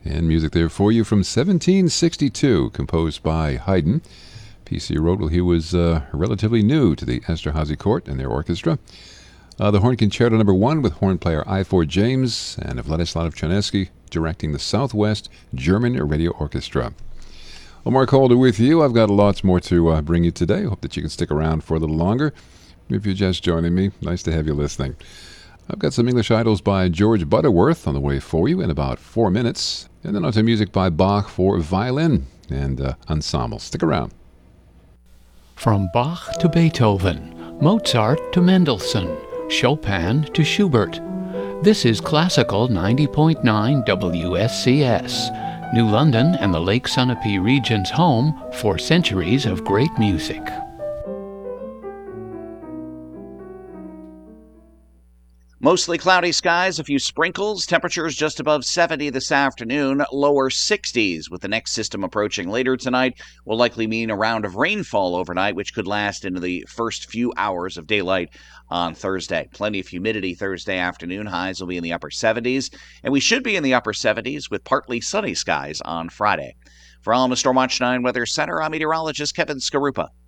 And music there for you from 1762, composed by Haydn. P.C. wrote while he was relatively new to the Esterházy Court and their orchestra. The Horn Concerto No. 1 with horn player Ifor James and Vladislav Chernesky directing the Southwest German Radio Orchestra. Well, Mark Holder with you. I've got lots more to bring you today. Hope that you can stick around for a little longer. If you're just joining me, nice to have you listening. I've got some English idols by George Butterworth on the way for you in about 4 minutes. And then on to music by Bach for violin and ensemble. Stick around. From Bach to Beethoven, Mozart to Mendelssohn, Chopin to Schubert. This is Classical 90.9 WSCS, New London and the Lake Sunapee region's home for centuries of great music. Mostly cloudy skies, a few sprinkles, temperatures just above 70 this afternoon, lower 60s with the next system approaching later tonight will likely mean a round of rainfall overnight, which could last into the first few hours of daylight on Thursday. Plenty of humidity Thursday afternoon, highs will be in the upper 70s, and we should be in the upper 70s with partly sunny skies on Friday. For Alma Storm Watch 9 Weather Center, I'm meteorologist Kevin Skarupa.